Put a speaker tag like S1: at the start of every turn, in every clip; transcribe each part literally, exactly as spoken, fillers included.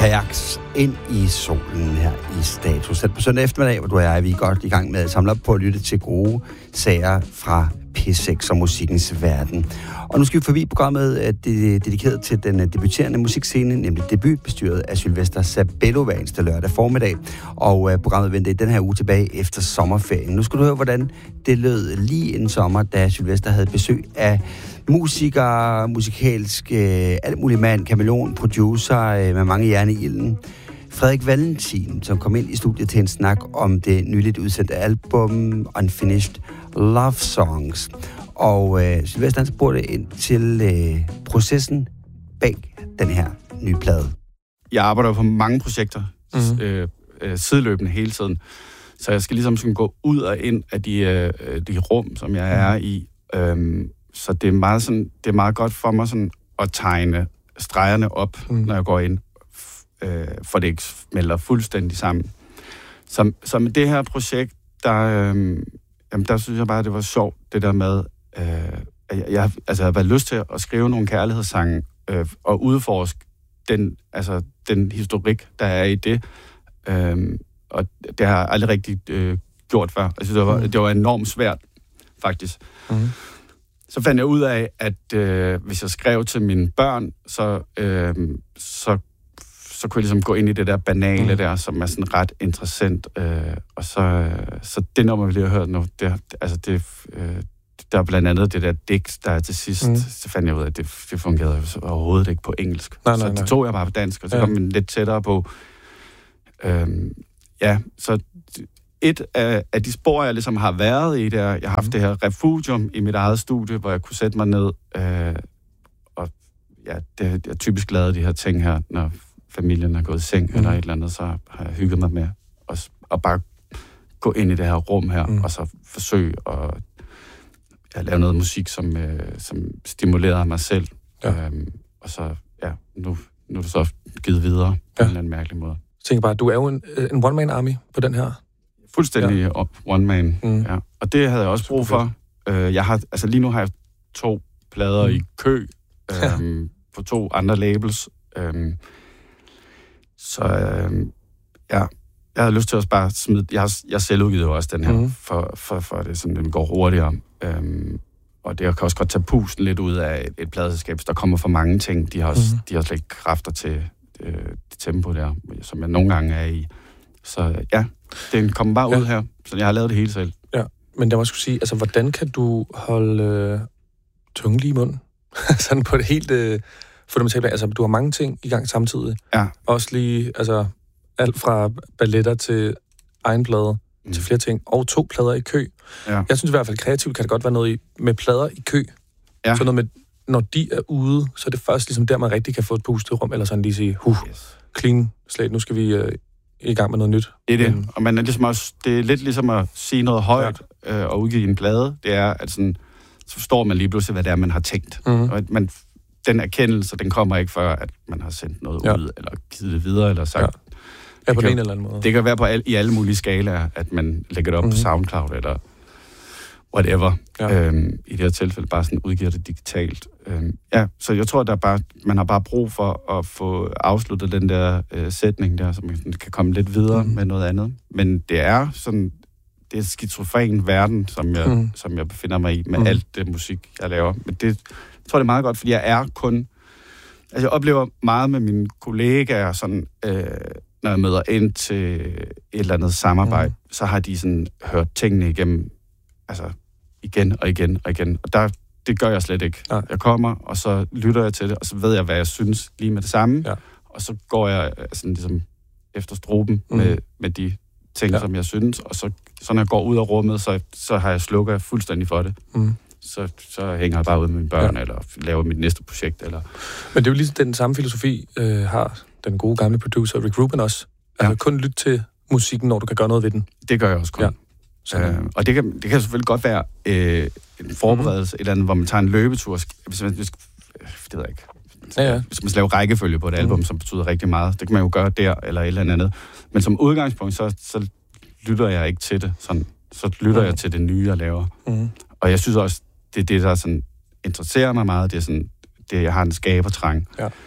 S1: kajaks ind i solen her i Status. Så på søndag eftermiddag, hvor du og jeg, vi er godt i gang med at samle op på at lytte til gode sager fra P seks og musikkens verden. Og nu skal vi forbi programmet, uh, dedikeret til den uh, debuterende musikscene, nemlig Debut, bestyret af Sylvester Sabello hver eneste lørdag formiddag. Og uh, programmet vendte i den her uge tilbage efter sommerferien. Nu skal du høre, hvordan det lød lige en sommer, da Sylvester havde besøg af musikere, musikalsk, uh, alt muligt mand, kameleon, producer uh, med mange jern i ilden. Frederik Valentin, som kom ind i studiet til en snak om det nyligt udsendte album Unfinished Love Songs. Og øh, Sylvester han spurgte ind til øh, processen bag den her nye plade.
S2: Jeg arbejder på mange projekter
S1: mm-hmm.
S2: øh, øh, sideløbende hele tiden, så jeg skal ligesom sådan gå ud og ind af de, øh, de rum, som jeg er i. Øhm, så det er, meget sådan, det er meget godt for mig sådan at tegne stregerne op, mm. når jeg går ind, øh, for det ikke smelter fuldstændig sammen. Så, så med det her projekt, der, øh, jamen, der synes jeg bare, det var sjovt, det der med, øh, jeg, jeg, altså, jeg har været lyst til at skrive nogle kærlighedssange øh, og udforske den, altså, den historik, der er i det. Øh, og det har jeg aldrig rigtig øh, gjort før. Altså, det, var, mm. det var enormt svært, faktisk. Mm. Så fandt jeg ud af, at øh, hvis jeg skrev til mine børn, så, øh, så, så kunne jeg ligesom gå ind i det der banale mm. der, som er sådan ret interessant. Øh, og så, så det nummer, vi lige har hørt nu, det, altså det, øh, der er blandt andet det der digt, der er til sidst, mm. så fandt jeg ud af, at det, det fungerede overhovedet ikke på engelsk.
S1: Nej, nej, nej.
S2: Så det tog jeg bare på dansk, og så ja. kom jeg lidt tættere på. Øh, ja, så... Et af, af de spor, jeg ligesom har været i der, jeg har haft mm. det her refugium i mit eget studie, hvor jeg kunne sætte mig ned, øh, og ja, det, jeg typisk lavet de her ting her, når familien er gået i seng mm. eller et eller andet, så har jeg hygget mig med at, at bare gå ind i det her rum her, mm. og så forsøge at ja, lave noget musik, som, øh, som stimulerer mig selv. Ja. Øhm, og så, ja, nu, nu er det så givet videre ja. på en eller anden mærkelig måde.
S3: Jeg tænker bare, du er jo en, en one-man-army på den her.
S2: Fuldstændig ja. one man, mm. ja. Og det havde jeg også brug for. Uh, jeg har, altså lige nu har jeg to plader mm. i kø um, på to andre labels. Um, så um, ja, jeg havde lyst til at bare smide... Jeg har, jeg selv udgivet også den her, mm. for, for, for det sådan, den går hurtigere. Um, og det kan også godt tage pusten lidt ud af et, et pladeselskab, der kommer for mange ting. De har, også, mm. de har slet ikke kræfter til uh, det tempo der, som jeg nogle gange er i. Så ja, den kommer bare ja. ud her, så jeg har lavet det hele selv.
S3: Ja, men der må jeg skulle sige, altså hvordan kan du holde øh, tungen lige i munden? Sådan på det helt øh, fundamentale. Altså du har mange ting i gang samtidig.
S2: Ja.
S3: Også lige, altså alt fra balletter til egen plade, mm. til flere ting, og to plader i kø.
S2: Ja.
S3: Jeg synes i hvert fald, kreativt kan det godt være noget i, med plader i kø. Ja. Så noget med, når de er ude, så er det først ligesom der, man rigtig kan få et pusterum, eller sådan lige sige, huh, yes. clean slet, nu skal vi... Øh, i gang med noget nyt.
S2: Det er det. Men... Og man er ligesom også, det er lidt ligesom at sige noget højt ja. øh, og udgive en plade. Det er, at sådan, så forstår man lige pludselig, hvad det er, man har tænkt. Mm-hmm. Og man, den erkendelse, den kommer ikke før, at man har sendt noget ja. ud, eller givet det videre, eller sagt... Ja,
S3: ja på
S2: kan,
S3: den eller anden måde.
S2: Det kan være på al, i alle mulige skalaer, at man lægger det op mm-hmm. på SoundCloud, eller whatever. Ja. Øhm, I det her tilfælde bare sådan udgiver det digitalt. Øhm, ja, så jeg tror, der er bare, man har bare brug for at få afsluttet den der øh, sætning der, så man kan komme lidt videre mm. med noget andet. Men det er sådan, det er en skizofren verden, som jeg, mm. som jeg befinder mig i, med mm. alt det musik, jeg laver. Men det, jeg tror, det er meget godt, fordi jeg er kun... Altså, jeg oplever meget med mine kollegaer, sådan, øh, når jeg møder ind til et eller andet samarbejde, mm. så har de sådan hørt tingene igennem, altså igen og igen og igen. Og der, det gør jeg slet ikke. Ja. Jeg kommer, og så lytter jeg til det, og så ved jeg, hvad jeg synes lige med det samme. Ja. Og så går jeg sådan ligesom efter struben mm. med, med de ting, ja. som jeg synes. Og så, så når jeg går ud af rummet, så, så har jeg slukket fuldstændig for det. Mm. Så, så hænger jeg bare ud med mine børn, ja. eller laver mit næste projekt. Eller... Men
S3: det er jo ligesom den samme filosofi, øh, har den gode gamle producer Rick Rubin også. Altså ja. kun lytte til musikken, når du kan gøre noget ved den.
S2: Det gør jeg også kun. Ja. Øh, og det kan, det kan selvfølgelig godt være øh, en forberedelse, mm. et eller andet, hvor man tager en løbetur. Hvis man, hvis, det ved jeg ikke.
S3: Ja, ja.
S2: Hvis man skal lave rækkefølge på et album, mm. som betyder rigtig meget, det kan man jo gøre der, eller et eller andet. Men som udgangspunkt, så, så lytter jeg ikke til det. Sådan, så lytter mm. jeg til det nye, jeg laver. Mm. Og jeg synes også, det er det, der sådan interesserer mig meget. Det er sådan, det, jeg har en skabertrang. Ja.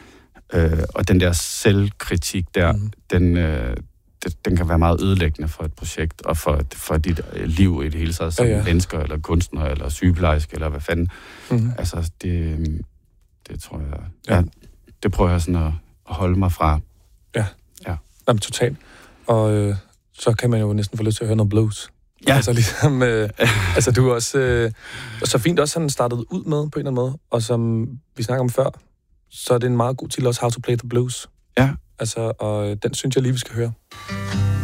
S2: Øh, og den der selvkritik der, mm. den, øh, det, den kan være meget ødelæggende for et projekt, og for, for dit liv i det hele taget, som ja, ja. mennesker, eller kunstner, eller sygeplejerske, eller hvad fanden. Mm. Altså, det, det tror jeg... Ja. Ja, det prøver jeg sådan at, at holde mig fra.
S3: Ja.
S2: Ja.
S3: Jamen, totalt. Og øh, så kan man jo næsten få lyst til at høre noget blues.
S2: Ja.
S3: Altså ligesom, øh, altså du er også, øh, så fint også sådan startet ud med, på en eller anden måde, og som vi snakker om før, så er det en meget god titel også, How to Play the Blues.
S2: Ja.
S3: Altså, og den synes jeg lige, vi skal høre.